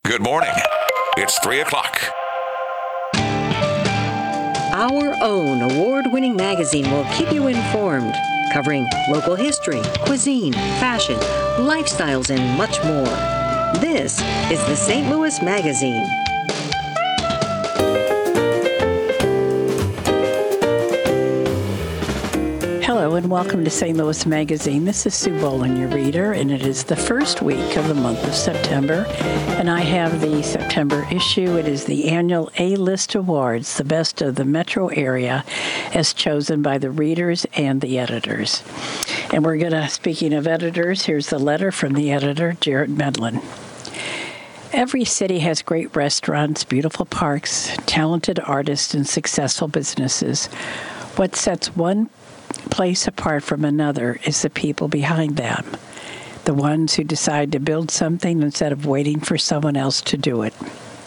Good morning. It's 3 o'clock. Our own award-winning magazine will keep you informed, covering local history, cuisine, fashion, lifestyles, and much more. This is the St. Louis Magazine. Hello and welcome to St. Louis Magazine. This is Sue Boland, your reader, and it is the first week of the month of September. And I have the September issue. It is the annual A-List Awards, the best of the metro area, as chosen by the readers and the editors. And we're going to, speaking of editors, here's the letter from the editor, Jarrett Medlin. Every city has great restaurants, beautiful parks, talented artists, and successful businesses. What sets one place apart from another is the people behind them, the ones who decide to build something instead of waiting for someone else to do it.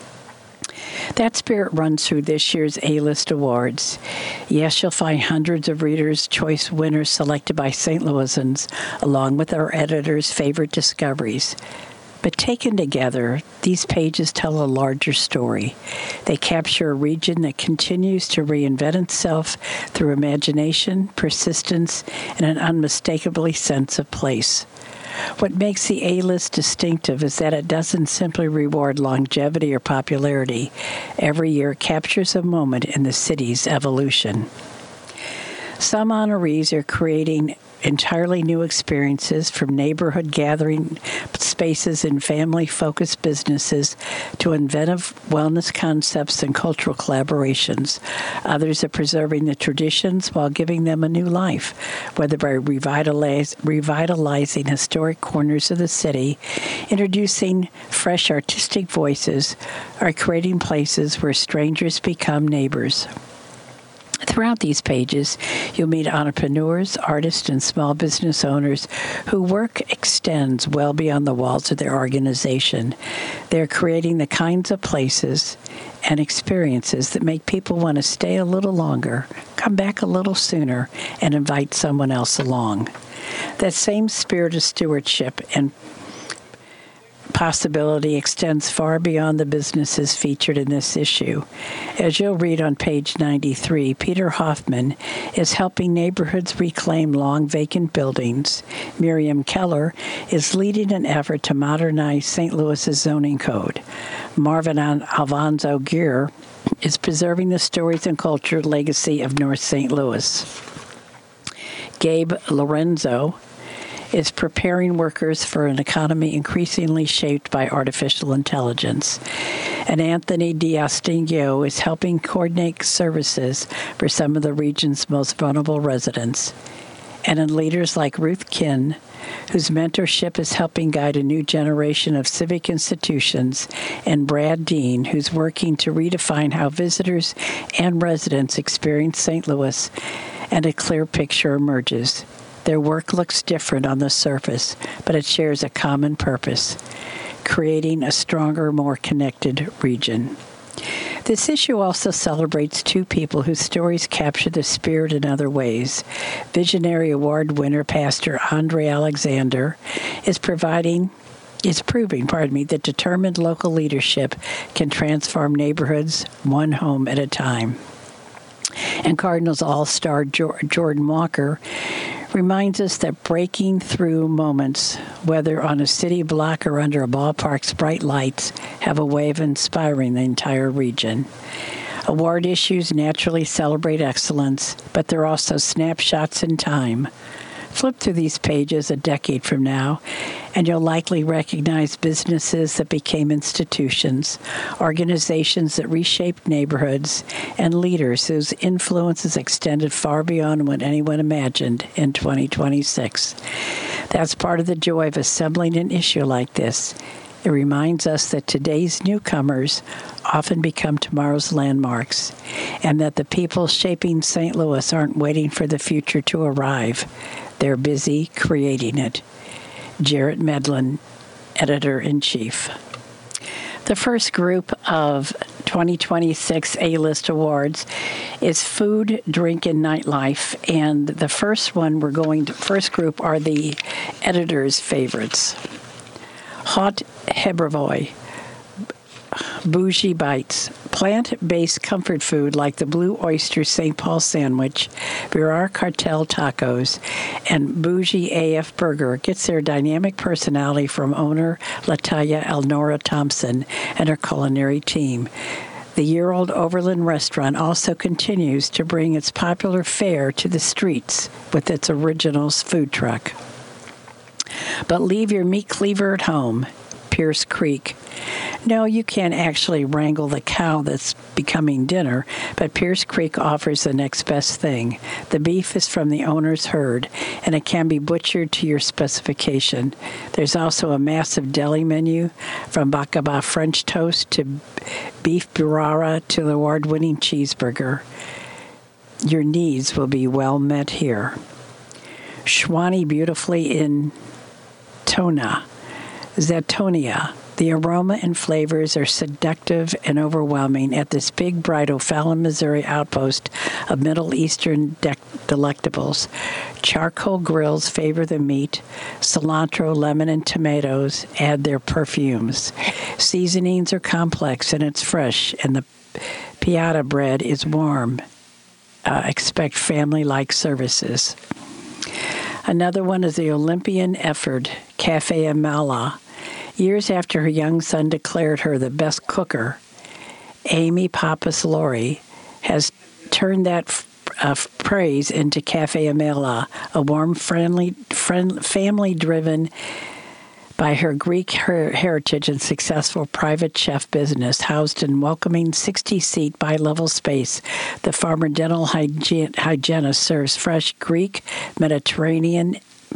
That spirit runs through this year's A-List Awards. Yes, you'll find hundreds of Reader's Choice winners selected by St. Louisans, along with our editors' favorite discoveries. But taken together, these pages tell a larger story. They capture a region that continues to reinvent itself through imagination, persistence, and an unmistakably sense of place. What makes the A-List distinctive is that it doesn't simply reward longevity or popularity. Every year it captures a moment in the city's evolution. Some honorees are creating entirely new experiences, from neighborhood gathering spaces and family-focused businesses to inventive wellness concepts and cultural collaborations. Others are preserving the traditions while giving them a new life, whether by revitalizing historic corners of the city, introducing fresh artistic voices, or creating places where strangers become neighbors. Throughout these pages, you'll meet entrepreneurs, artists, and small business owners whose work extends well beyond the walls of their organization. They're creating the kinds of places and experiences that make people want to stay a little longer, come back a little sooner, and invite someone else along. That same spirit of stewardship and possibility extends far beyond the businesses featured in this issue. As you'll read on page 93, Peter Hoffman is helping neighborhoods reclaim long vacant buildings. Miriam Keller is leading an effort to modernize St. Louis's zoning code. Marvin Alfonso Gear is preserving the stories and culture legacy of North St. Louis. Gabe Lorenzo is preparing workers for an economy increasingly shaped by artificial intelligence. And Anthony D'Astigio is helping coordinate services for some of the region's most vulnerable residents. And in leaders like Ruth Kinn, whose mentorship is helping guide a new generation of civic institutions, and Brad Dean, who's working to redefine how visitors and residents experience St. Louis, and a clear picture emerges. Their work looks different on the surface, but it shares a common purpose: creating a stronger, more connected region. This issue also celebrates two people whose stories capture the spirit in other ways. Visionary Award winner Pastor Andre Alexander is proving that determined local leadership can transform neighborhoods one home at a time. And Cardinals All-Star Jordan Walker reminds us that breaking through moments, whether on a city block or under a ballpark's bright lights, have a way of inspiring the entire region. Award issues naturally celebrate excellence, but they're also snapshots in time. Flip through these pages a decade from now, and you'll likely recognize businesses that became institutions, organizations that reshaped neighborhoods, and leaders whose influences extended far beyond what anyone imagined in 2026. That's part of the joy of assembling an issue like this. It reminds us that today's newcomers often become tomorrow's landmarks, and that the people shaping St. Louis aren't waiting for the future to arrive. They're busy creating it. Jarrett Medlin, Editor-in-Chief. The first group of 2026 A-List Awards is Food, Drink, and Nightlife. And the first group are the editors' favorites. Hot Hebravoy Bougie Bites, plant-based comfort food like the Blue Oyster St. Paul sandwich, Virar Cartel tacos, and Bougie AF Burger gets their dynamic personality from owner Latanya Elnora Thompson and her culinary team. The year-old Overland restaurant also continues to bring its popular fare to the streets with its Originals food truck. But leave your meat cleaver at home. Pierce Creek. No, you can't actually wrangle the cow that's becoming dinner, but Pierce Creek offers the next best thing. The beef is from the owner's herd, and it can be butchered to your specification. There's also a massive deli menu, from bakaba French toast to beef burrata to the award-winning cheeseburger. Your needs will be well met here. Schwani beautifully in Zetonia. The aroma and flavors are seductive and overwhelming at this big, bright O'Fallon, Missouri outpost of Middle Eastern delectables. Charcoal grills favor the meat. Cilantro, lemon, and tomatoes add their perfumes. Seasonings are complex and it's fresh, and the piata bread is warm. Expect family-like services. Another one is the Olympian effort, Cafe Amala. Years after her young son declared her the best cooker, Amy Pappas Laurie has turned that praise into Cafe Amala, a warm, family-driven by her Greek heritage and successful private chef business, housed in welcoming 60-seat bi-level space. The former dental hygienist serves fresh Greek, Mediterranean,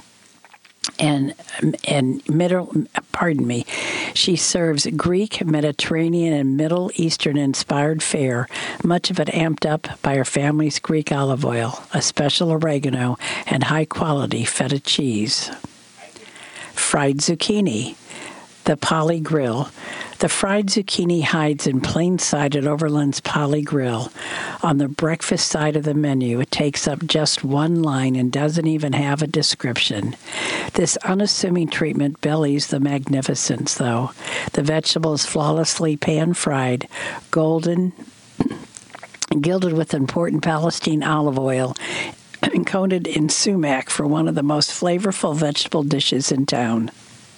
She serves Greek, Mediterranean, and Middle Eastern inspired fare, much of it amped up by her family's Greek olive oil, a special oregano, and high-quality feta cheese. Fried zucchini, the Polly Grill. The fried zucchini hides in plain sight at Overland's Polly Grill. On the breakfast side of the menu, it takes up just one line and doesn't even have a description. This unassuming treatment bellies the magnificence, though. The vegetables flawlessly pan-fried, golden, gilded with important Palestine olive oil, and coated in sumac for one of the most flavorful vegetable dishes in town.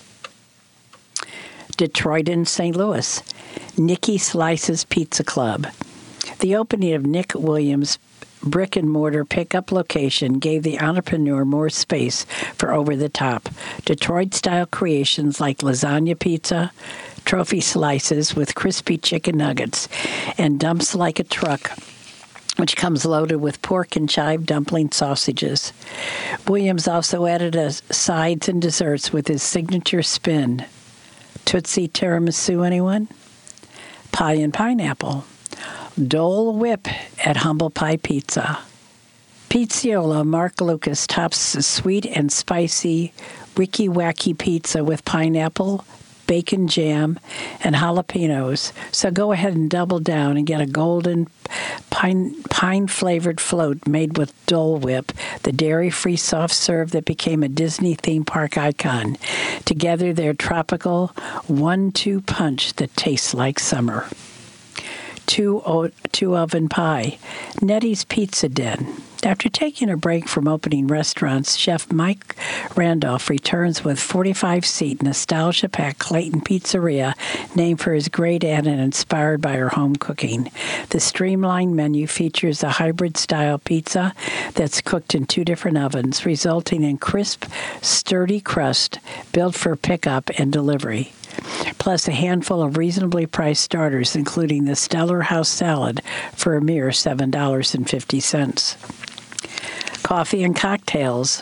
Detroit and St. Louis, Nicky Slice's Pizza Club. The opening of Nick Williams' brick-and-mortar pickup location gave the entrepreneur more space for over-the-top, Detroit-style creations like lasagna pizza, trophy slices with crispy chicken nuggets, and dumps like a truck, which comes loaded with pork and chive dumpling sausages. Williams also added sides and desserts with his signature spin. Tootsie Tiramisu, anyone? Pie and pineapple. Dole Whip at Humble Pie Pizza. Pizziola Mark Lucas tops the sweet and spicy Wicky Wacky pizza with pineapple, bacon jam, and jalapenos. So go ahead and double down and get a golden pine-flavored float made with Dole Whip, the dairy-free soft serve that became a Disney theme park icon. Together, they're tropical 1-2 punch that tastes like summer. Two oven pie. Nettie's Pizza Den. After taking a break from opening restaurants, Chef Mike Randolph returns with 45-seat nostalgia-packed Clayton Pizzeria, named for his great aunt and inspired by her home cooking. The streamlined menu features a hybrid-style pizza that's cooked in 2 different ovens, resulting in crisp, sturdy crust built for pickup and delivery. Plus a handful of reasonably priced starters, including the Stellar House Salad for a mere $7.50. Coffee and cocktails.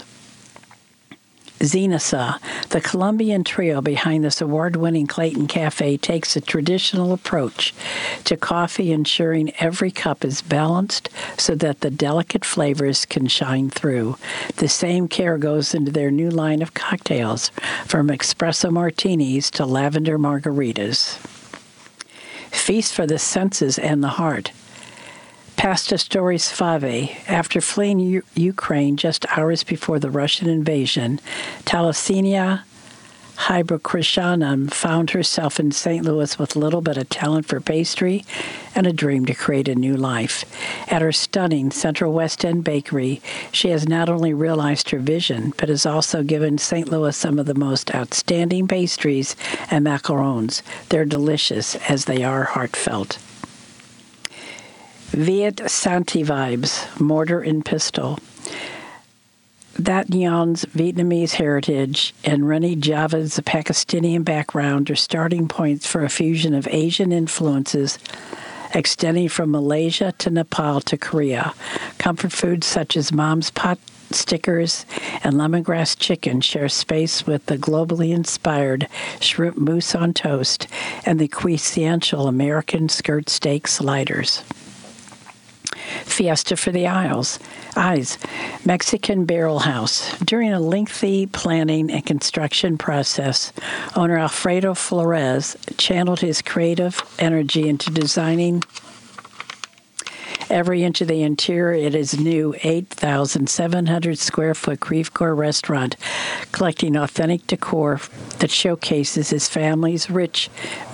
Zenasa, the Colombian trio behind this award-winning Clayton Cafe, takes a traditional approach to coffee, ensuring every cup is balanced so that the delicate flavors can shine through. The same care goes into their new line of cocktails, from espresso martinis to lavender margaritas. Feast for the senses and the heart. Pasta Stories Fave. After fleeing Ukraine just hours before the Russian invasion, Talasina Hybokrishanam found herself in St. Louis with little but a talent for pastry and a dream to create a new life. At her stunning Central West End bakery, she has not only realized her vision, but has also given St. Louis some of the most outstanding pastries and macarons. They're delicious as they are heartfelt. Viet Santi Vibes, Mortar and Pestle. That Nyan's Vietnamese heritage and Reni Java's Pakistani background are starting points for a fusion of Asian influences extending from Malaysia to Nepal to Korea. Comfort foods such as Mom's Pot stickers and lemongrass chicken share space with the globally inspired shrimp mousse on toast and the quintessential American skirt steak sliders. Fiesta for the Eyes, Mexican Barrel House. During a lengthy planning and construction process, owner Alfredo Flores channeled his creative energy into designing every inch of the interior at his new 8,700 square foot Creve Coeur restaurant, collecting authentic decor that showcases his family's rich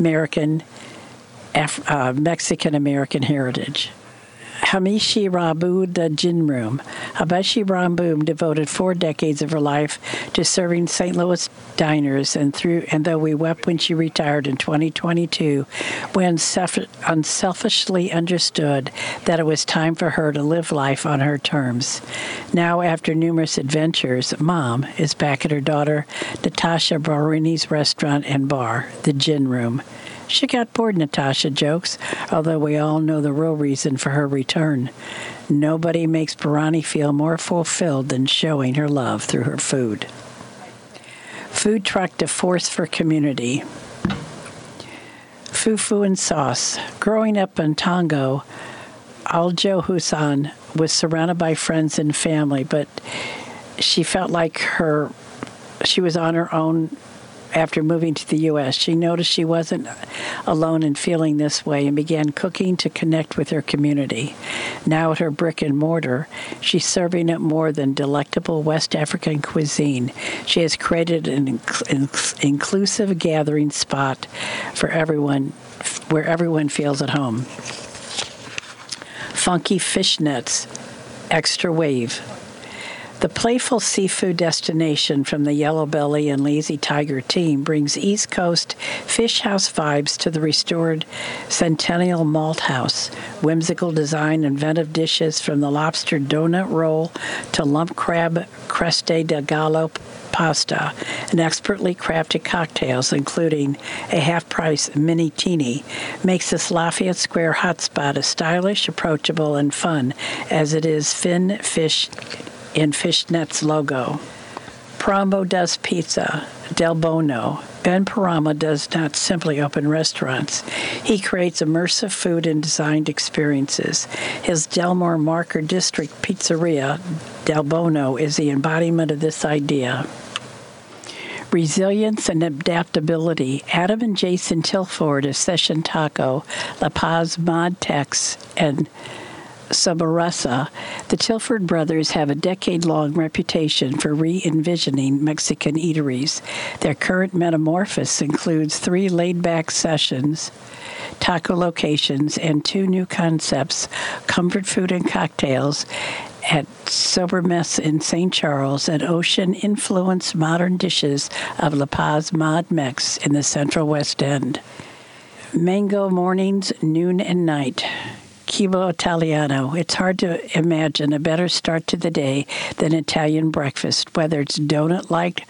Mexican-American heritage. Hamishi Rabu, the Gin Room. Hamishi Rabu devoted 4 decades of her life to serving St. Louis diners, and though we wept when she retired in 2022, we unselfishly understood that it was time for her to live life on her terms. Now, after numerous adventures, Mom is back at her daughter Natasha Barini's restaurant and bar, the Gin Room. She got bored, Natasha jokes, although we all know the real reason for her return. Nobody makes Barani feel more fulfilled than showing her love through her food. Food truck to force for community. Fufu and sauce. Growing up in Tongo, Aljo Husan was surrounded by friends and family, but she felt like she was on her own. After moving to the U.S., she noticed she wasn't alone in feeling this way and began cooking to connect with her community. Now at her brick and mortar, she's serving up more than delectable West African cuisine. She has created an inclusive gathering spot for everyone, where everyone feels at home. Funky Fishnets, Extra Wave. The playful seafood destination from the Yellow Belly and Lazy Tiger team brings East Coast fish house vibes to the restored Centennial Malt House. Whimsical design, inventive dishes from the lobster donut roll to lump crab creste de gallo pasta, and expertly crafted cocktails, including a half-price mini teeny, makes this Lafayette Square hotspot as stylish, approachable, and fun as it is Fin Fish in Fishnet's logo. Paramo does pizza. Del Bono. Ben Paramo does not simply open restaurants. He creates immersive food and designed experiences. His Delmore Marker District Pizzeria, Del Bono, is the embodiment of this idea. Resilience and adaptability. Adam and Jason Tilford of Session Taco, La Paz Mod Tex, and Sabarasa, the Tilford brothers have a decade-long reputation for re-envisioning Mexican eateries. Their current metamorphosis includes 3 laid-back sessions, taco locations, and 2 new concepts, comfort food and cocktails, at Sober Mess in St. Charles, and ocean-influenced modern dishes of La Paz Mod Mex in the Central West End. Mango mornings, noon, and night. Cibo Italiano. It's hard to imagine a better start to the day than Italian breakfast, whether it's donut-like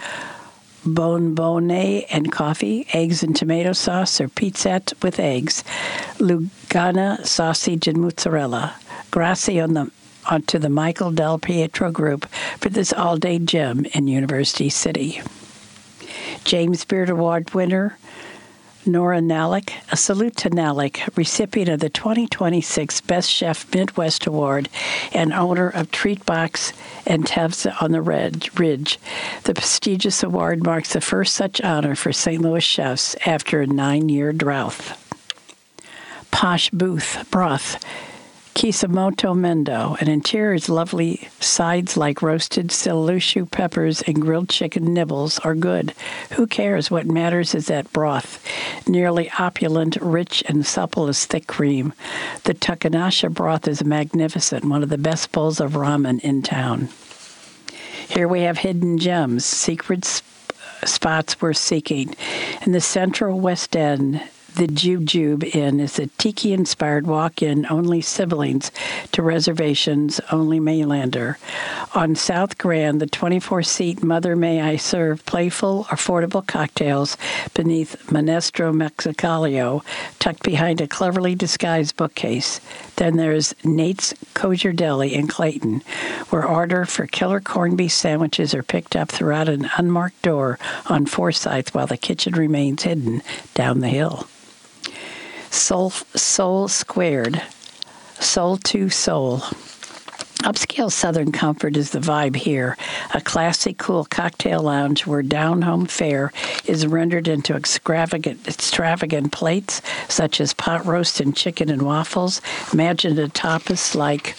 bonbonne and coffee, eggs and tomato sauce, or pizzette with eggs, Lugana sausage and mozzarella. Grazie onto the Michael Del Pietro Group for this all-day gem in University City. James Beard Award winner Nora Nalick. A salute to Nalick, recipient of the 2026 Best Chef Midwest Award and owner of Treat Box and Tevza on the Ridge. The prestigious award marks the first such honor for St. Louis chefs after a 9-year drought. Posh Broth. Kisamoto Mendo. An interior's lovely sides like roasted silushu peppers and grilled chicken nibbles are good. Who cares? What matters is that broth. Nearly opulent, rich, and supple as thick cream. The Takanasha broth is magnificent, one of the best bowls of ramen in town. Here we have hidden gems, secret spots worth seeking. In the central West End, the Jujube Inn is a tiki-inspired walk-in, only siblings to reservations, only mainlander. On South Grand, the 24-seat Mother May I Serve playful, affordable cocktails beneath Maestro Mexicalio, tucked behind a cleverly disguised bookcase. Then there's Nate's Kosher Deli in Clayton, where order for killer corned beef sandwiches are picked up throughout an unmarked door on Forsyth while the kitchen remains hidden down the hill. Soul Squared, Soul to Soul. Upscale Southern comfort is the vibe here. A classy, cool cocktail lounge where down-home fare is rendered into extravagant plates, such as pot roast and chicken and waffles. Imagine a tapas like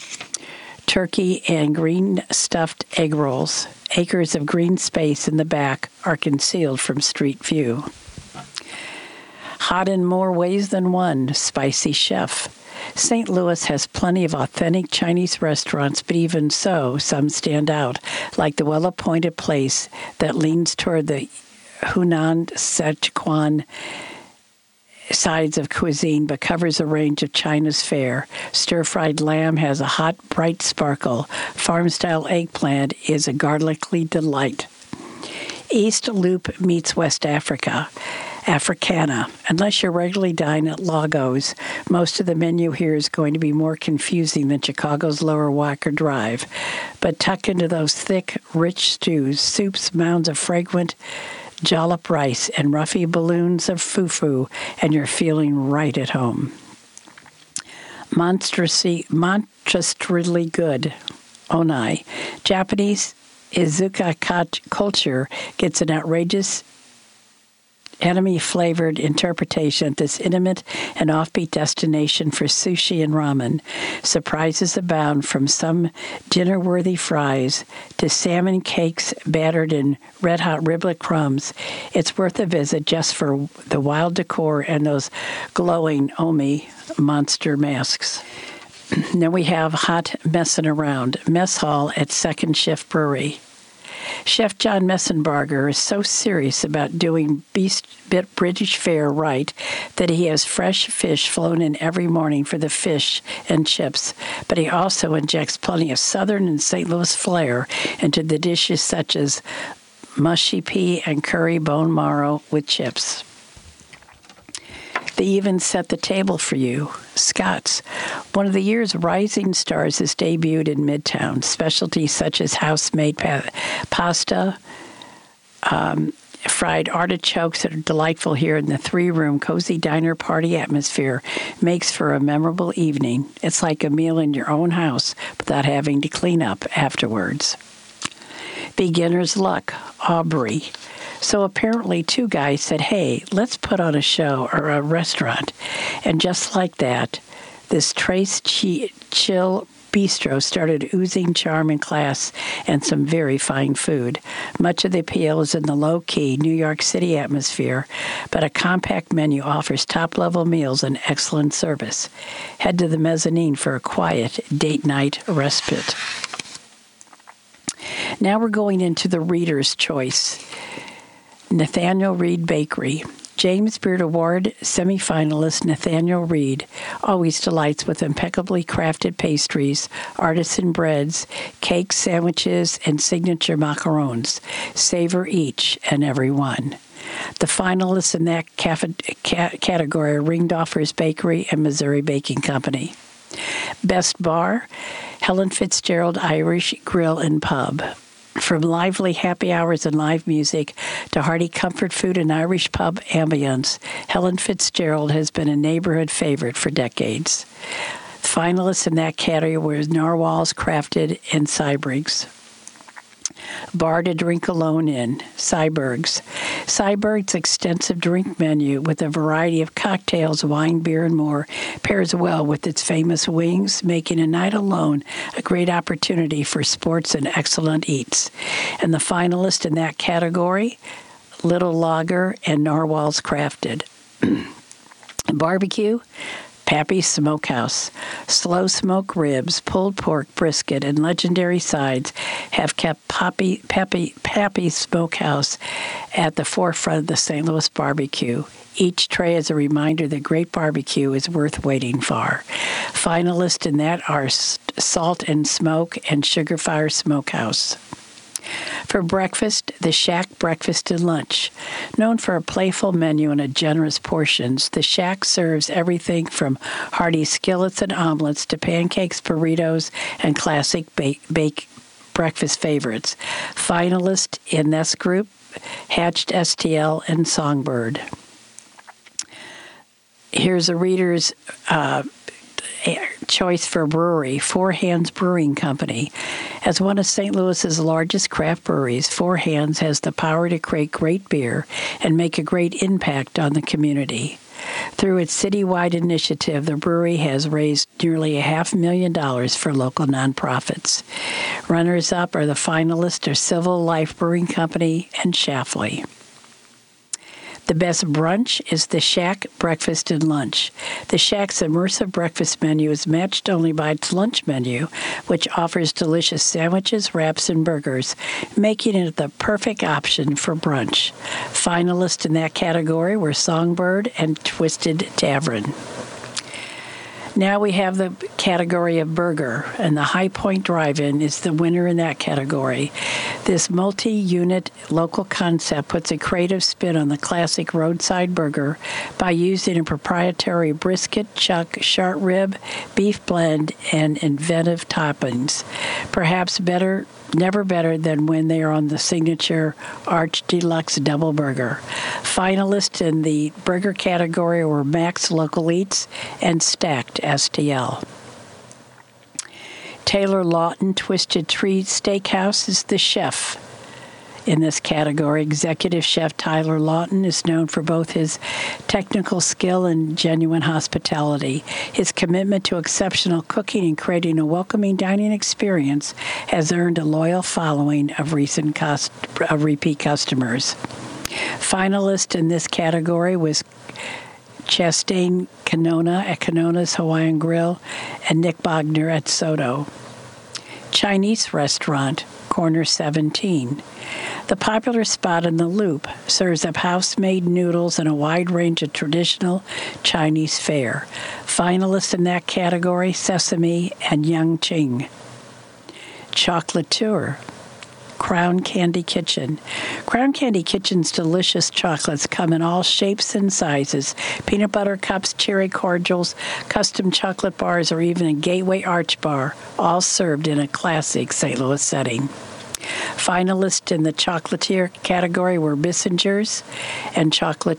turkey and green stuffed egg rolls. Acres of green space in the back are concealed from street view. Hot in more ways than one, Spicy Chef. St. Louis has plenty of authentic Chinese restaurants, but even so, some stand out, like the well-appointed place that leans toward the Hunan Sichuan sides of cuisine, but covers a range of China's fare. Stir-fried lamb has a hot, bright sparkle. Farm-style eggplant is a garlicky delight. East Loop meets West Africa. Africana. Unless you regularly dine at Lagos, most of the menu here is going to be more confusing than Chicago's Lower Wacker Drive. But tuck into those thick, rich stews, soups, mounds of fragrant jalap rice, and roughy balloons of fufu, and you're feeling right at home. Monstrously good. Onai. Japanese Izuka culture gets an outrageous enemy-flavored interpretation of this intimate and offbeat destination for sushi and ramen. Surprises abound, from some dinner-worthy fries to salmon cakes battered in red-hot riblet crumbs. It's worth a visit just for the wild decor and those glowing Omi monster masks. Then we have hot messin' around, mess hall at Second Shift Brewery. Chef John Messenbarger is so serious about doing British fare right that he has fresh fish flown in every morning for the fish and chips, but he also injects plenty of Southern and St. Louis flair into the dishes such as mushy pea and curry bone marrow with chips. They even set the table for you. Scott's. One of the year's rising stars has debuted in Midtown. Specialties such as house-made pasta, fried artichokes that are delightful here in the three-room cozy diner party atmosphere makes for a memorable evening. It's like a meal in your own house without having to clean up afterwards. Beginner's Luck, Aubrey. So apparently two guys said, hey, let's put on a show or a restaurant. And just like that, this Trace Chill Bistro started oozing charm and class and some very fine food. Much of the appeal is in the low-key New York City atmosphere, but a compact menu offers top-level meals and excellent service. Head to the mezzanine for a quiet date night respite. Now we're going into the Reader's Choice. Nathaniel Reed Bakery. James Beard Award semifinalist Nathaniel Reed always delights with impeccably crafted pastries, artisan breads, cakes, sandwiches, and signature macarons. Savor each and every one. The finalists in that category are Ringdorfer's Bakery and Missouri Baking Company. Best Bar, Helen Fitzgerald Irish Grill and Pub. From lively happy hours and live music to hearty comfort food and Irish pub ambience, Helen Fitzgerald has been a neighborhood favorite for decades. Finalists in that category were Narwhals, Crafted, and Cybriggs. Bar to drink alone in, Syberg's. Syberg's extensive drink menu with a variety of cocktails, wine, beer, and more pairs well with its famous wings, making a night alone a great opportunity for sports and excellent eats. And the finalist in that category, Little Lager and Narwhal's Crafted. Barbecue, Pappy's Smokehouse. Slow smoke ribs, pulled pork, brisket, and legendary sides have kept Pappy's Smokehouse at the forefront of the St. Louis barbecue. Each tray is a reminder that great barbecue is worth waiting for. Finalists in that are Salt and Smoke and Sugar Fire Smokehouse. For breakfast, the Shack Breakfast and Lunch. Known for a playful menu and generous portions, the Shack serves everything from hearty skillets and omelets to pancakes, burritos, and classic bake breakfast favorites. Finalists in this group, Hatched STL and Songbird. Here's a reader's choice for brewery, Four Hands Brewing Company. As one of St. Louis's largest craft breweries, Four Hands has the power to create great beer and make a great impact on the community. Through its citywide initiative, the brewery has raised nearly $500,000 for local nonprofits. Runners-up are the finalists are Civil Life Brewing Company and Schlafly. The best brunch is the Shack Breakfast and Lunch. The Shack's immersive breakfast menu is matched only by its lunch menu, which offers delicious sandwiches, wraps, and burgers, making it the perfect option for brunch. Finalists in that category were Songbird and Twisted Tavern. Now we have the category of burger, and the High Point Drive-In is the winner in that category. This multi-unit local concept puts a creative spin on the classic roadside burger by using a proprietary brisket, chuck, short rib, beef blend, and inventive toppings. Perhaps never better than when they are on the signature Arch Deluxe Double Burger. Finalists in the burger category were Max Local Eats and Stacked STL. Taylor Lawton Twisted Tree Steakhouse is the chef. In this category, executive chef Tyler Lawton is known for both his technical skill and genuine hospitality. His commitment to exceptional cooking and creating a welcoming dining experience has earned a loyal following of repeat customers. Finalist in this category was Chastain Canona at Canona's Hawaiian Grill and Nick Bogner at Soto. Chinese restaurant, Corner 17. The popular spot in the Loop serves up house-made noodles and a wide range of traditional Chinese fare. Finalists in that category, Sesame and Yang Ching. Chocolatier, Crown Candy Kitchen. Crown Candy Kitchen's delicious chocolates come in all shapes and sizes. Peanut butter cups, cherry cordials, custom chocolate bars, or even a gateway arch bar, all served in a classic St. Louis setting. Finalists in the chocolatier category were Bissinger's and Chocolate.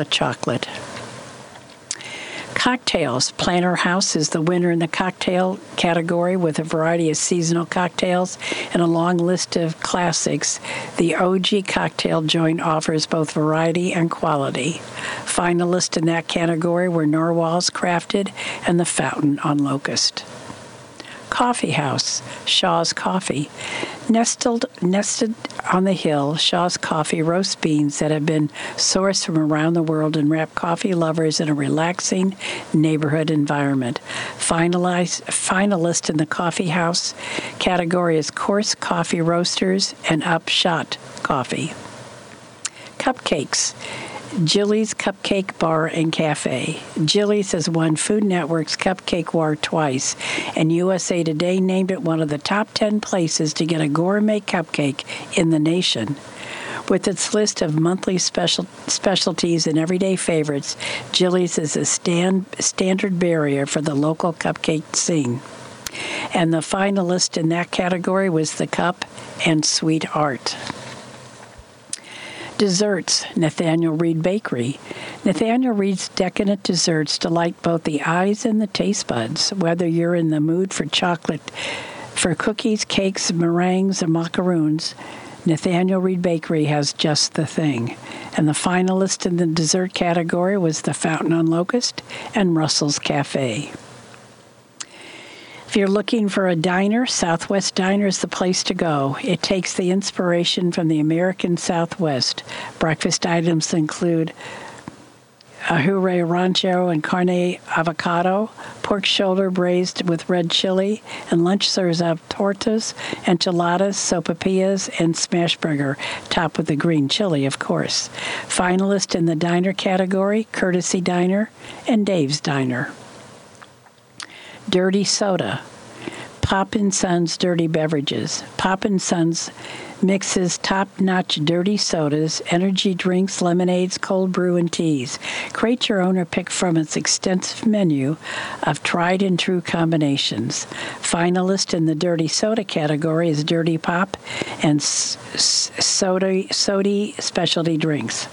Cocktails. Planter House is the winner in the cocktail category with a variety of seasonal cocktails and a long list of classics. The OG cocktail joint offers both variety and quality. Finalists in that category were Narwhal's Crafted and The Fountain on Locust. Coffee House, Shaw's Coffee. Nested on the hill, Shaw's Coffee roasts beans that have been sourced from around the world and wrap coffee lovers in a relaxing neighborhood environment. Finalist in the Coffee House category is Coarse Coffee Roasters and Upshot Coffee. Cupcakes. Jilly's Cupcake Bar and Cafe. Jilly's has won Food Network's Cupcake War twice, and USA Today named it one of the top 10 places to get a gourmet cupcake in the nation. With its list of monthly specialties and everyday favorites, Jilly's is a standard barrier for the local cupcake scene. And the finalist in that category was The Cup and Sweetheart. Desserts, Nathaniel Reed Bakery. Nathaniel Reed's decadent desserts delight both the eyes and the taste buds. Whether you're in the mood for chocolate For cookies, cakes, meringues, and macaroons, Nathaniel Reed Bakery has just the thing. And the finalist in the dessert category was the Fountain on Locust and Russell's Cafe. If you're looking for a diner, Southwest Diner is the place to go. It takes the inspiration from the American Southwest. Breakfast items include Ahure rancho and carne avocado, pork shoulder braised with red chili, and lunch serves up tortas, enchiladas, sopapillas, and smash burger, topped with the green chili, of course. Finalist in the diner category, Courtesy Diner and Dave's Diner. Dirty Soda. Pop & Sons Dirty Beverages. Pop & Sons mixes top-notch dirty sodas, energy drinks, lemonades, cold brew, and teas. Create your own or pick from its extensive menu of tried-and-true combinations. Finalist in the dirty soda category is Dirty Pop and Sody specialty drinks.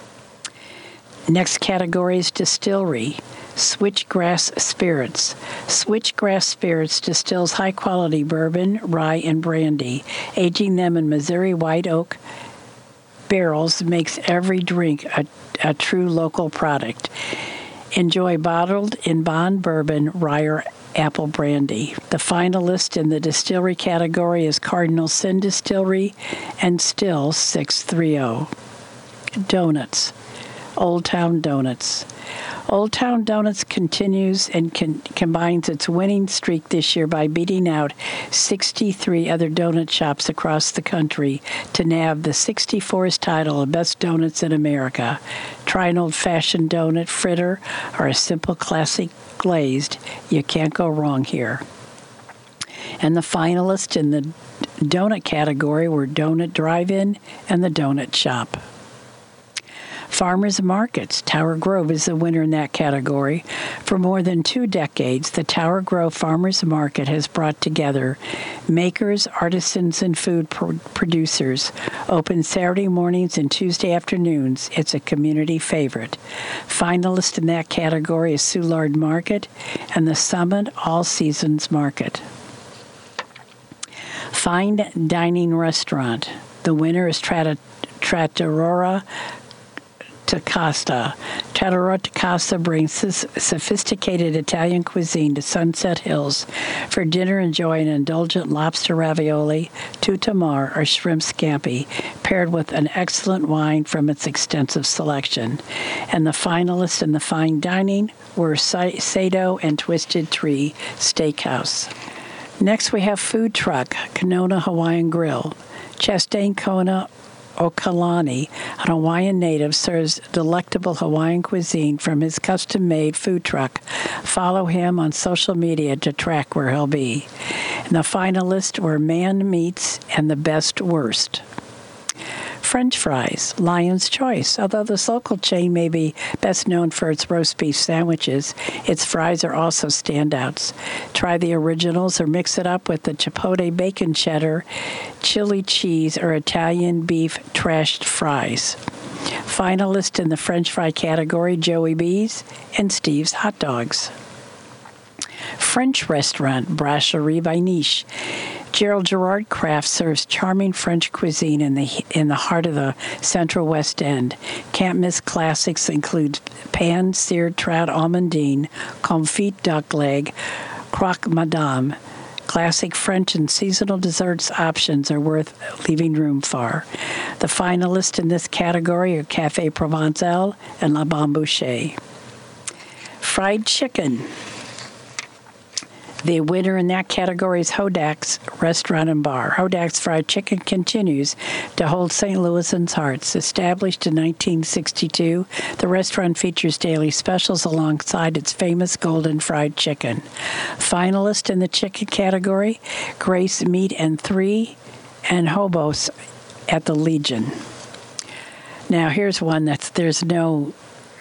Next category is Distillery. Switchgrass Spirits. Switchgrass Spirits distills high-quality bourbon, rye, and brandy. Aging them in Missouri white oak barrels makes every drink a true local product. Enjoy bottled in bond bourbon, rye, or apple brandy. The finalist in the distillery category is Cardinal Sin Distillery and Still 630. Donuts. Old Town Donuts. Old Town Donuts continues and combines its winning streak this year by beating out 63 other donut shops across the country to nab the 64th title of Best Donuts in America. Try an old-fashioned donut, fritter, or a simple classic glazed. You can't go wrong here. And the finalists in the donut category were Donut Drive-In and the Donut Shop. Farmers Markets. Tower Grove is the winner in that category. For more than 2 decades, the Tower Grove Farmers Market has brought together makers, artisans, and food producers. Open Saturday mornings and Tuesday afternoons, it's a community favorite. Finalist in that category is Soulard Market and the Summit All Seasons Market. Fine Dining Restaurant. The winner is Trattoria Casa. Trattoria Casa brings sophisticated Italian cuisine to Sunset Hills. For dinner, enjoy an indulgent lobster ravioli, tutamar, or shrimp scampi, paired with an excellent wine from its extensive selection. And the finalists in the fine dining were Sado and Twisted Tree Steakhouse. Next, we have Food Truck, Kanona Hawaiian Grill. Chastain Kona Okalani, an Hawaiian native, serves delectable Hawaiian cuisine from his custom-made food truck. Follow him on social media to track where he'll be. And the finalists were Man Meats and The Best Worst. French fries, Lion's Choice. Although this local chain may be best known for its roast beef sandwiches, its fries are also standouts. Try the originals or mix it up with the chipotle bacon cheddar, chili cheese, or Italian beef trashed fries. Finalist in the French fry category, Joey B's and Steve's Hot Dogs. French restaurant, Brasserie Vainiche. Gerald Gerard Craft serves charming French cuisine in the heart of the Central West End. Can't miss classics include pan-seared trout almondine, confit duck leg, croque madame. Classic French and seasonal desserts options are worth leaving room for. The finalists in this category are Café Provençal and La Bambouche. Fried chicken. The winner in that category is Hodak's Restaurant and Bar. Hodak's Fried Chicken continues to hold St. Louisans' hearts. Established in 1962, the restaurant features daily specials alongside its famous golden fried chicken. Finalist in the chicken category, Grace Meat and 3 and Hobos at the Legion. Now, here's one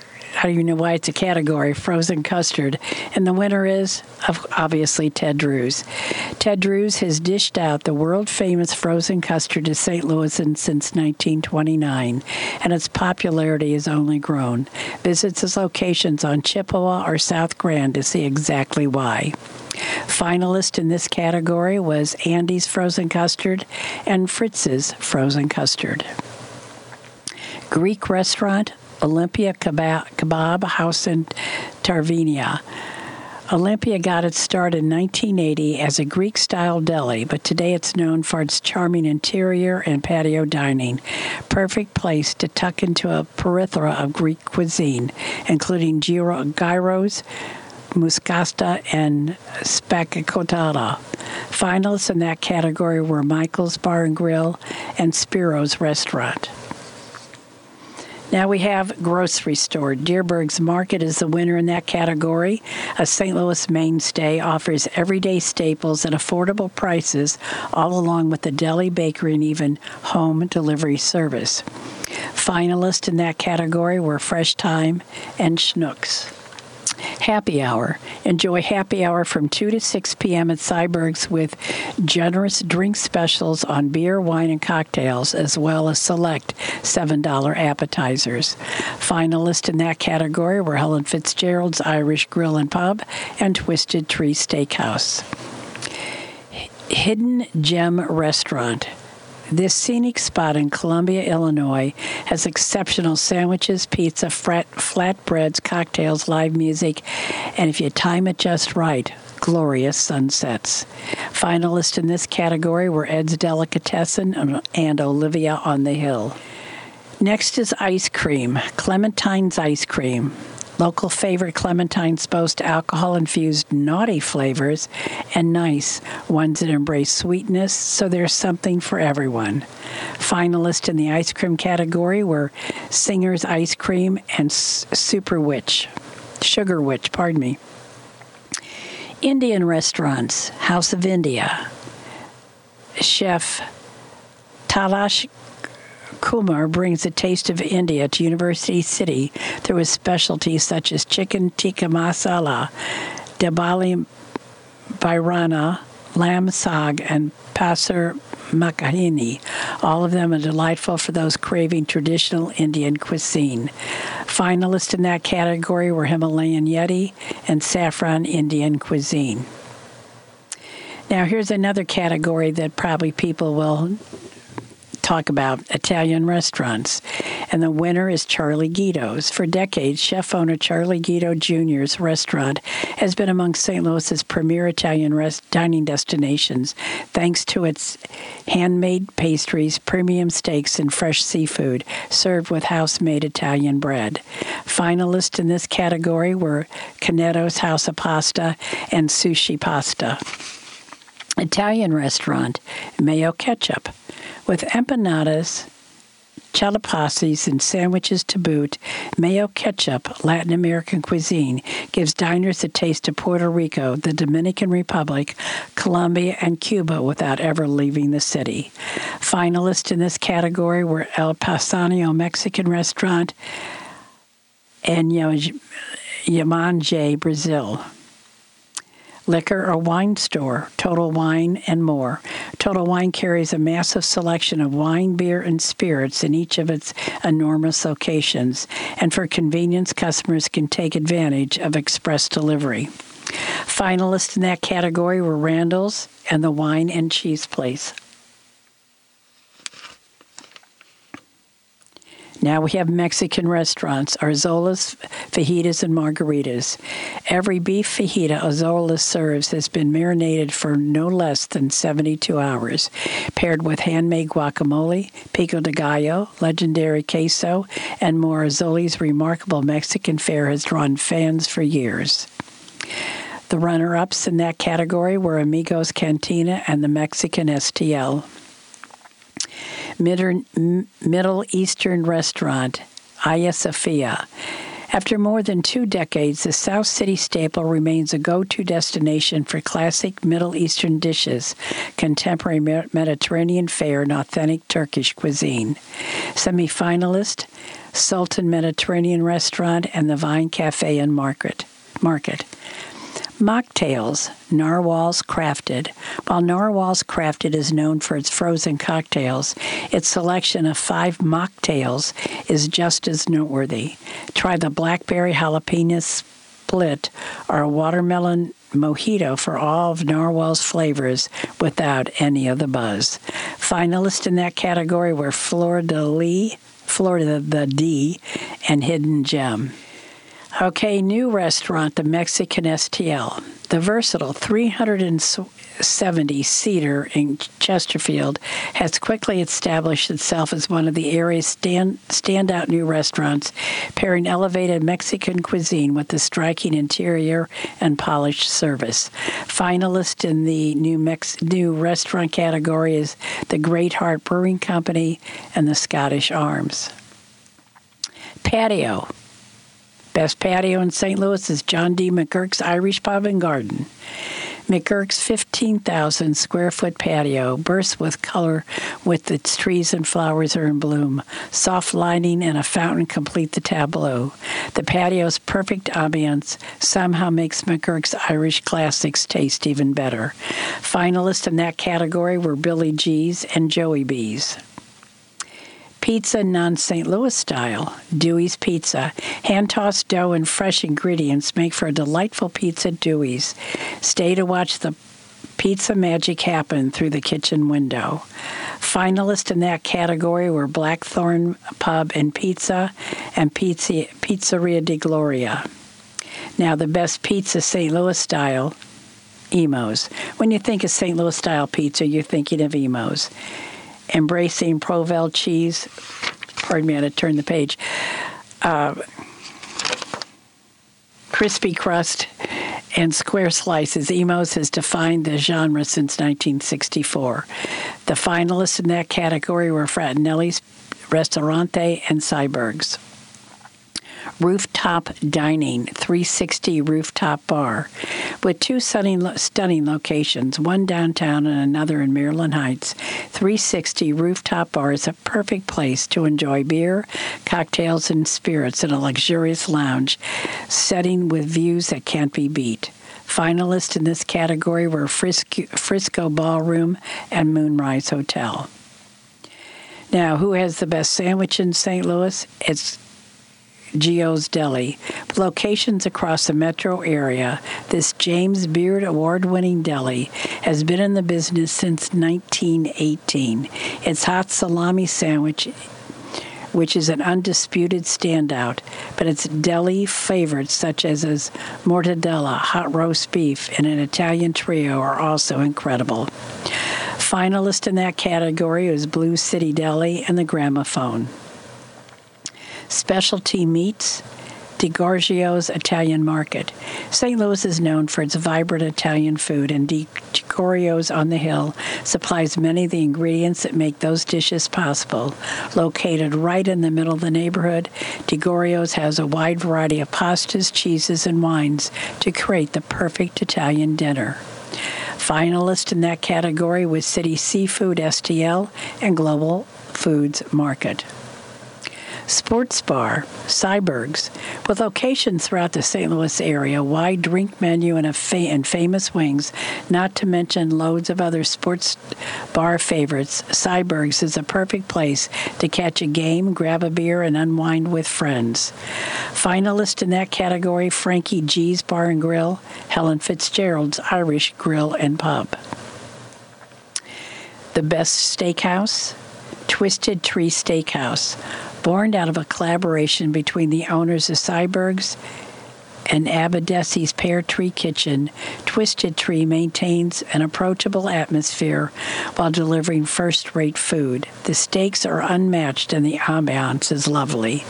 how do you know why it's a category? Frozen custard. And the winner is, obviously, Ted Drewes. Ted Drewes has dished out the world-famous frozen custard to St. Louisans since 1929, and its popularity has only grown. Visit his locations on Chippewa or South Grand to see exactly why. Finalist in this category was Andy's Frozen Custard and Fritz's Frozen Custard. Greek restaurant, Olympia Kebab House in Tarvinia. Olympia got its start in 1980 as a Greek-style deli, but today it's known for its charming interior and patio dining. Perfect place to tuck into a plethora of Greek cuisine, including gyros, moussaka, and spaghetti. Finalists in that category were Michael's Bar and Grill and Spiro's Restaurant. Now we have grocery store. Deerberg's Market is the winner in that category. A St. Louis mainstay, offers everyday staples at affordable prices, all along with the deli, bakery, and even home delivery service. Finalists in that category were Fresh Thyme and Schnucks. Happy Hour. Enjoy Happy Hour from 2 to 6 p.m. at Cyberg's with generous drink specials on beer, wine, and cocktails, as well as select $7 appetizers. Finalists in that category were Helen Fitzgerald's Irish Grill and Pub and Twisted Tree Steakhouse. Hidden Gem Restaurant. This scenic spot in Columbia, Illinois, has exceptional sandwiches, pizza, flatbreads, cocktails, live music, and if you time it just right, glorious sunsets. Finalists in this category were Ed's Delicatessen and Olivia on the Hill. Next is ice cream, Clementine's Ice Cream. Local favorite Clementines boast alcohol-infused naughty flavors and nice ones that embrace sweetness, so there's something for everyone. Finalists in the ice cream category were Singer's Ice Cream and Sugar Witch. Indian restaurants, House of India. Chef Talash Kumar brings a taste of India to University City through his specialties such as chicken tikka masala, dabali bairana, lamb sag, and pasar makhani. All of them are delightful for those craving traditional Indian cuisine. Finalists in that category were Himalayan Yeti and Saffron Indian Cuisine. Now here's another category that probably people will talk about, Italian restaurants. And the winner is Charlie Guido's. For decades, chef owner Charlie Guido Jr.'s restaurant has been among St. Louis's premier Italian dining destinations, thanks to its handmade pastries, premium steaks, and fresh seafood, served with house-made Italian bread. Finalists in this category were Canetto's House of Pasta and Sushi Pasta. Italian restaurant, Mayo Ketchup. With empanadas, chalapasis, and sandwiches to boot, Mayo Ketchup, Latin American cuisine, gives diners a taste of Puerto Rico, the Dominican Republic, Colombia, and Cuba without ever leaving the city. Finalists in this category were El Paisano Mexican Restaurant and Yamanje, Brazil. Liquor or wine store, Total Wine and more. Total Wine carries a massive selection of wine, beer, and spirits in each of its enormous locations, and for convenience, customers can take advantage of express delivery. Finalists in that category were Randall's and the Wine and Cheese Place. Now we have Mexican restaurants, Arzolas, fajitas, and margaritas. Every beef fajita Arzola serves has been marinated for no less than 72 hours, paired with handmade guacamole, pico de gallo, legendary queso, and more. Arzoli's remarkable Mexican fare has drawn fans for years. The runner-ups in that category were Amigos Cantina and the Mexican STL. Middle Eastern restaurant, Aya Sofia. After more than 2 decades, the South City staple remains a go-to destination for classic Middle Eastern dishes, contemporary Mediterranean fare, and authentic Turkish cuisine. Semi-finalist, Sultan Mediterranean Restaurant, and the Vine Cafe and Market. Mocktails, Narwhal's Crafted. While Narwhal's Crafted is known for its frozen cocktails, its selection of 5 mocktails is just as noteworthy. Try the Blackberry Jalapeno Split or a Watermelon Mojito for all of Narwhal's flavors without any of the buzz. Finalists in that category were Florida the D, and Hidden Gem. Okay, new restaurant, the Mexican STL. The versatile 370-seater in Chesterfield has quickly established itself as one of the area's standout new restaurants, pairing elevated Mexican cuisine with the striking interior and polished service. Finalist in the new restaurant category is the Great Heart Brewing Company and the Scottish Arms. Patio. Best patio in St. Louis is John D. McGurk's Irish Pub and Garden. McGurk's 15,000 square foot patio bursts with color with its trees and flowers are in bloom. Soft lighting and a fountain complete the tableau. The patio's perfect ambience somehow makes McGurk's Irish classics taste even better. Finalists in that category were Billy G's and Joey B's. Pizza non-St. Louis style, Dewey's Pizza. Hand-tossed dough and fresh ingredients make for a delightful pizza at Dewey's. Stay to watch the pizza magic happen through the kitchen window. Finalists in that category were Blackthorn Pub and Pizza and Pizzeria di Gloria. Now, the best pizza St. Louis style, Imo's. When you think of St. Louis style pizza, you're thinking of Imo's. Embracing Provel cheese, pardon me, I had to turn the page, crispy crust, and square slices. Imo's has defined the genre since 1964. The finalists in that category were Fratinelli's Ristorante and Cyberg's. Rooftop Dining, 360 Rooftop Bar. With 2 stunning locations, one downtown and another in Maryland Heights, 360 Rooftop Bar is a perfect place to enjoy beer, cocktails, and spirits in a luxurious lounge setting with views that can't be beat. Finalists in this category were Frisco Ballroom and Moonrise Hotel. Now, who has the best sandwich in St. Louis? It's Gio's Deli. With locations across the metro area, this James Beard award-winning deli has been in the business since 1918. Its hot salami sandwich, which is an undisputed standout, but its deli favorites such as mortadella, hot roast beef, and an Italian trio are also incredible. Finalist in that category is Blue City Deli and the Gramophone. Specialty meats, DiGiorgio's Italian Market. St. Louis is known for its vibrant Italian food, and DiGiorgio's on the Hill supplies many of the ingredients that make those dishes possible. Located right in the middle of the neighborhood, DiGiorgio's has a wide variety of pastas, cheeses, and wines to create the perfect Italian dinner. Finalist in that category was City Seafood STL and Global Foods Market. Sports Bar, Cyberg's. With locations throughout the St. Louis area, wide drink menu and famous wings, not to mention loads of other sports bar favorites, Cyberg's is a perfect place to catch a game, grab a beer, and unwind with friends. Finalist in that category, Frankie G's Bar and Grill, Helen Fitzgerald's Irish Grill and Pub. The best steakhouse, Twisted Tree Steakhouse. Born out of a collaboration between the owners of Cyberg's and Abadesi's Pear Tree Kitchen, Twisted Tree maintains an approachable atmosphere while delivering first-rate food. The steaks are unmatched and the ambiance is lovely.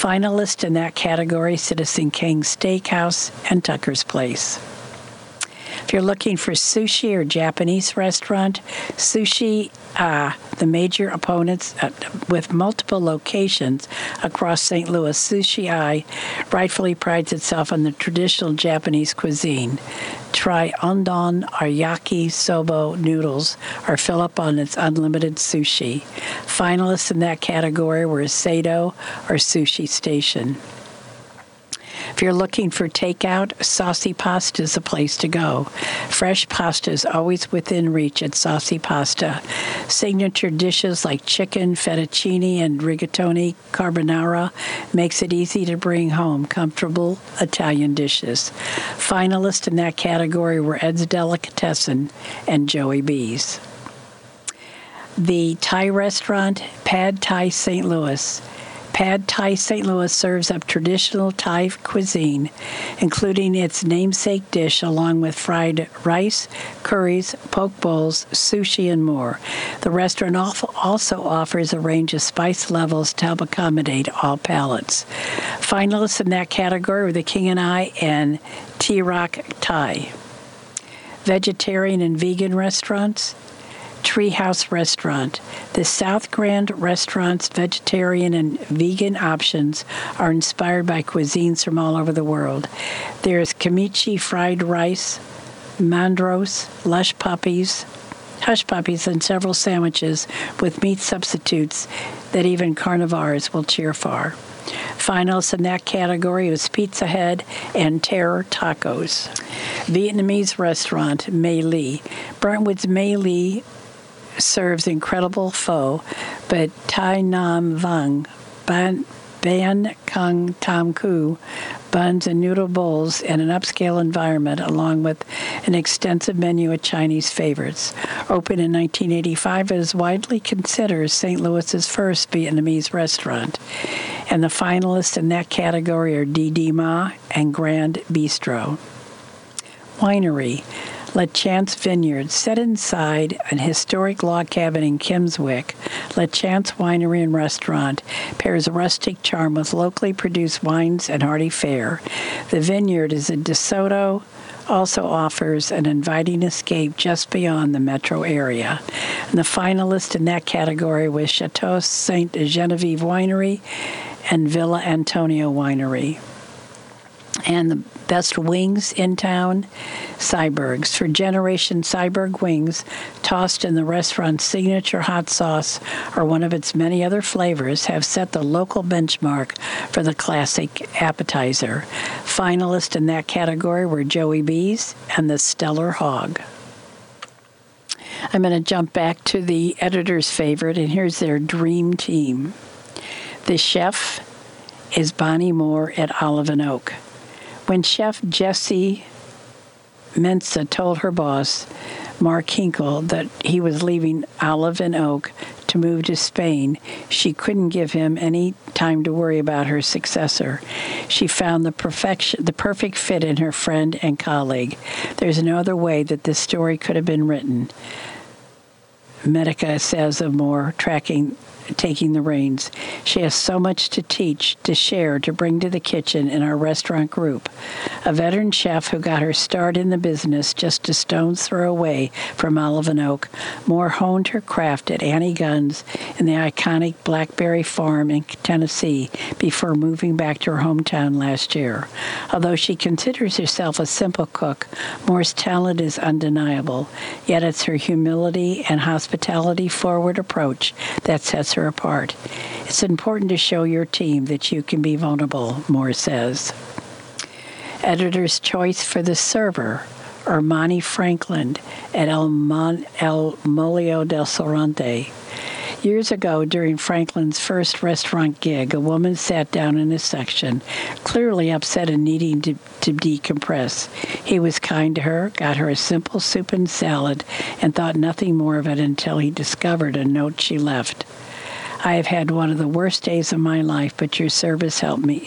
Finalists in that category, Citizen King Steakhouse and Tucker's Place. If you're looking for sushi or Japanese restaurant, Sushi the major opponents with multiple locations across St. Louis, Sushi rightfully prides itself on the traditional Japanese cuisine. Try Ondon or Yakisoba noodles or fill up on its unlimited sushi. Finalists in that category were Sado or Sushi Station. If you're looking for takeout, Saucy Pasta is the place to go. Fresh pasta is always within reach at Saucy Pasta. Signature dishes like chicken, fettuccine, and rigatoni carbonara makes it easy to bring home comfortable Italian dishes. Finalists in that category were Ed's Delicatessen and Joey B's. The Thai restaurant, Pad Thai St. Louis. Pad Thai St. Louis serves up traditional Thai cuisine, including its namesake dish along with fried rice, curries, poke bowls, sushi, and more. The restaurant also offers a range of spice levels to help accommodate all palates. Finalists in that category were the King and I and T-Rock Thai. Vegetarian and vegan restaurants. Treehouse Restaurant. The South Grand Restaurant's vegetarian and vegan options are inspired by cuisines from all over the world. There is kimchi fried rice, mandros, hush puppies, and several sandwiches with meat substitutes that even carnivores will cheer for. Finalists in that category was Pizza Hut and Terror Tacos. Vietnamese restaurant Mei Ly. Brentwood's Mei Ly serves incredible pho, but Thai Nam Vang, Ban Kung Tam Ku, buns and noodle bowls in an upscale environment, along with an extensive menu of Chinese favorites. Opened in 1985, it is widely considered St. Louis's first Vietnamese restaurant. And the finalists in that category are Didi Ma and Grand Bistro. Winery. La Chance Vineyard, set inside an historic log cabin in Kimmswick, La Chance Winery and Restaurant pairs rustic charm with locally produced wines and hearty fare. The vineyard is in DeSoto, also offers an inviting escape just beyond the metro area. And the finalist in that category was Chateau Ste. Genevieve Winery and Villa Antonio Winery. And the best wings in town, Cyberg's. For Generation Cyberg wings, tossed in the restaurant's signature hot sauce or one of its many other flavors, have set the local benchmark for the classic appetizer. Finalists in that category were Joey B's and the Stellar Hog. I'm going to jump back to the editor's favorite, and here's their dream team. The chef is Bonnie Moore at Olive and Oak. When Chef Jesse Mensa told her boss, Mark Hinkle, that he was leaving Olive and Oak to move to Spain, she couldn't give him any time to worry about her successor. She found the perfect fit in her friend and colleague. There's no other way that this story could have been written. Medica says of Moore, taking the reins. She has so much to teach, to share, to bring to the kitchen in our restaurant group. A veteran chef who got her start in the business just a stone's throw away from Olive and Oak, Moore honed her craft at Annie Gunn's in the iconic Blackberry Farm in Tennessee before moving back to her hometown last year. Although she considers herself a simple cook, Moore's talent is undeniable, yet it's her humility and hospitality-forward approach that sets her apart. It's important to show your team that you can be vulnerable, Moore says. Editor's choice for the server, Armani Franklin at El Molio del Sorrente. Years ago, during Franklin's first restaurant gig, a woman sat down in his section, clearly upset and needing to decompress. He was kind to her, got her a simple soup and salad, and thought nothing more of it until he discovered a note she left. I have had one of the worst days of my life, but your service helped me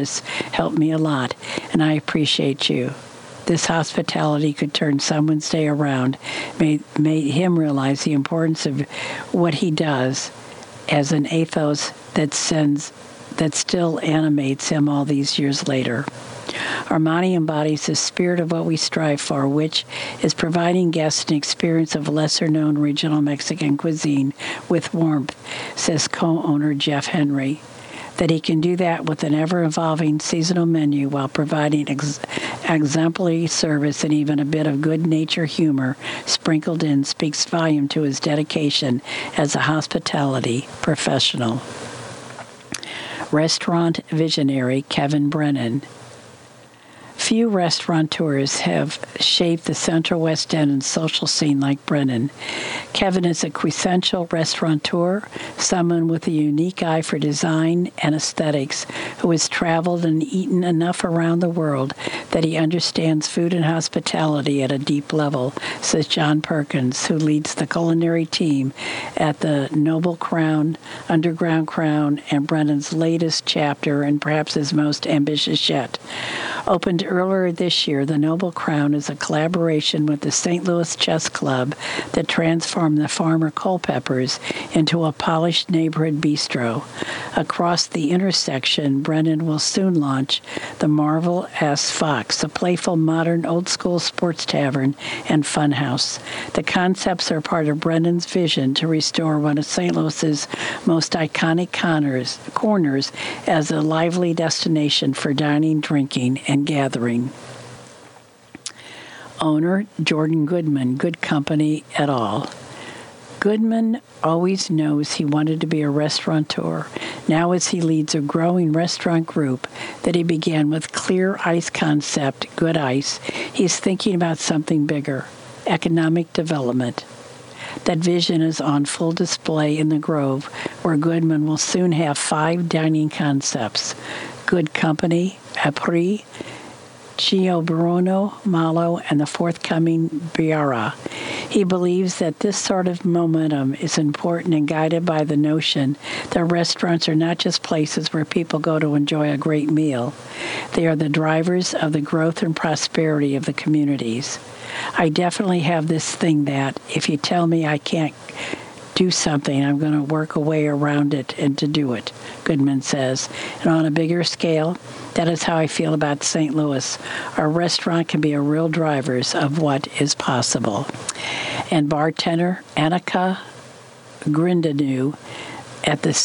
a lot, and I appreciate you. This hospitality could turn someone's day around, made him realize the importance of what he does as an ethos that still animates him all these years later. Armani embodies the spirit of what we strive for, which is providing guests an experience of lesser-known regional Mexican cuisine with warmth, says co-owner Jeff Henry. That he can do that with an ever-evolving seasonal menu while providing exemplary service and even a bit of good-natured humor sprinkled in speaks volume to his dedication as a hospitality professional. Restaurant visionary Kevin Brennan. Few restaurateurs have shaped the Central West End and social scene like Brennan. Kevin is a quintessential restaurateur, someone with a unique eye for design and aesthetics, who has traveled and eaten enough around the world that he understands food and hospitality at a deep level, says John Perkins, who leads the culinary team at the Noble Crown, Underground Crown, and Brennan's latest chapter, and perhaps his most ambitious yet. Opened earlier this year, the Noble Crown is a collaboration with the St. Louis Chess Club that transformed the Farmer Culpeppers into a polished neighborhood bistro. Across the intersection, Brennan will soon launch the Marvel S. Fox, a playful, modern, old-school sports tavern and funhouse. The concepts are part of Brennan's vision to restore one of St. Louis's most iconic corners as a lively destination for dining, drinking, and gathering. Owner Jordan Goodman, Good Company et al. Goodman always knows he wanted to be a restaurateur. Now as he leads a growing restaurant group that he began with Clear Ice concept, Good Ice, he's thinking about something bigger, economic development. That vision is on full display in the Grove, where Goodman will soon have 5 dining concepts: Good Company, Apri, Chioburono, Malo, and the forthcoming Biara. He believes that this sort of momentum is important and guided by the notion that restaurants are not just places where people go to enjoy a great meal. They are the drivers of the growth and prosperity of the communities. I definitely have this thing that if you tell me I can't do something, I'm going to work a way around it and to do it, Goodman says. And on a bigger scale, that is how I feel about St. Louis. Our restaurant can be a real driver of what is possible. And bartender Annika Grindanu at the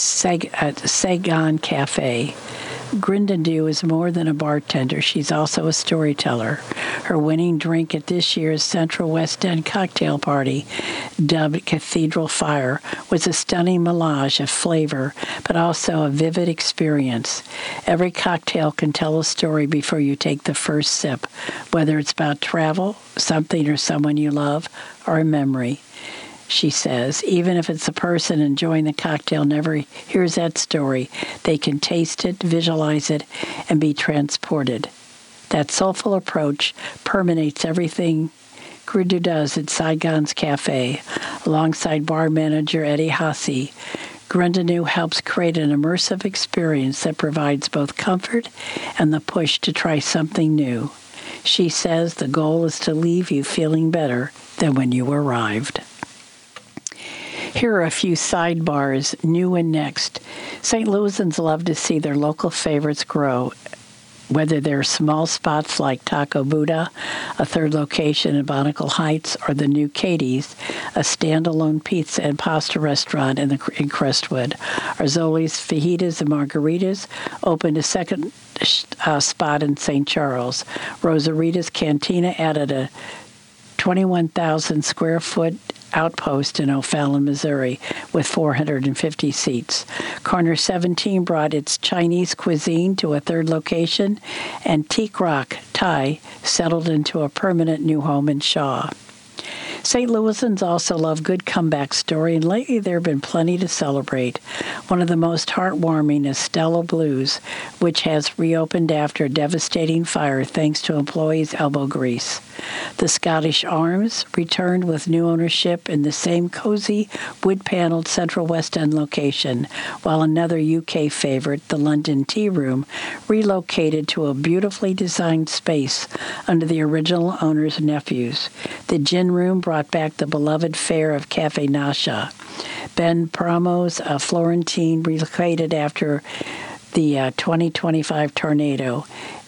Sagan Cafe. Grindanu is more than a bartender. She's also a storyteller. Her winning drink at this year's Central West End cocktail party, dubbed Cathedral Fire, was a stunning melange of flavor, but also a vivid experience. Every cocktail can tell a story before you take the first sip, whether it's about travel, something or someone you love, or a memory. She says, even if it's a person enjoying the cocktail never hears that story, they can taste it, visualize it, and be transported. That soulful approach permeates everything Grudu does at Saigon's Cafe. Alongside bar manager Eddie Hassi, Grindanu helps create an immersive experience that provides both comfort and the push to try something new. She says the goal is to leave you feeling better than when you arrived. Here are a few sidebars, new and next. St. Louisans love to see their local favorites grow, whether they're small spots like Taco Buddha, a third location in Bonicle Heights, or the new Katie's, a standalone pizza and pasta restaurant in Crestwood. Arzoli's Fajitas and Margaritas opened a second spot in St. Charles. Rosarita's Cantina added a 21,000 square foot outpost in O'Fallon, Missouri, with 450 seats. Corner 17 brought its Chinese cuisine to a third location, and Teak Rock Thai settled into a permanent new home in Shaw. St. Louisans also love good comeback story, and lately there have been plenty to celebrate. One of the most heartwarming is Stella Blues, which has reopened after a devastating fire thanks to employees' elbow grease. The Scottish Arms returned with new ownership in the same cozy, wood-paneled Central West End location, while another UK favorite, the London Tea Room, relocated to a beautifully designed space under the original owner's nephews. The Gin Room brought back the beloved fare of Cafe Nasha. Ben Pramo's Florentine relocated after the 2025 tornado,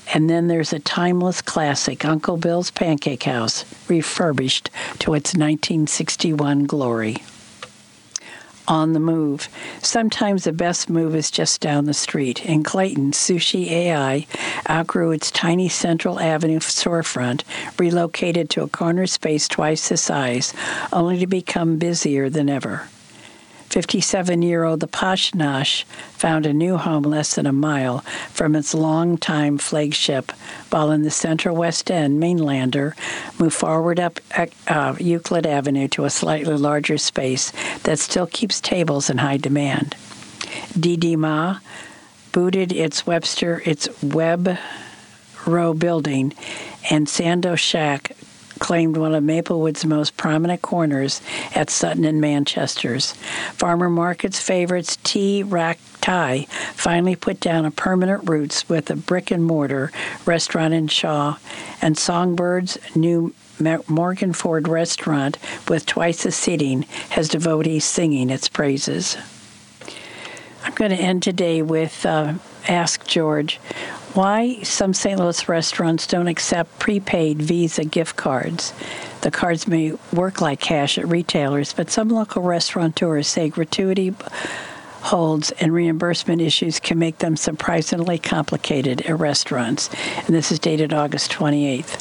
And then there's a timeless classic, Uncle Bill's Pancake House, refurbished to its 1961 glory. On the move. Sometimes the best move is just down the street. In Clayton, Sushi AI outgrew its tiny Central Avenue storefront, relocated to a corner space twice the size, only to become busier than ever. 57-year-old The Posh Nosh found a new home less than a mile from its longtime flagship, while in the Central West End, Mainlander moved forward up Euclid Avenue to a slightly larger space that still keeps tables in high demand. Didi Ma booted its Web Row building, and Sando Shack claimed one of Maplewood's most prominent corners at Sutton and Manchester's. Farmer Market's favorites, Tea Rack Thai, finally put down a permanent roots with a brick-and-mortar restaurant in Shaw, and Songbird's new Morgan Ford restaurant with twice the seating has devotees singing its praises. I'm going to end today with Ask George why some St. Louis restaurants don't accept prepaid Visa gift cards. The cards may work like cash at retailers, but some local restaurateurs say gratuity holds and reimbursement issues can make them surprisingly complicated at restaurants. And this is dated August 28th.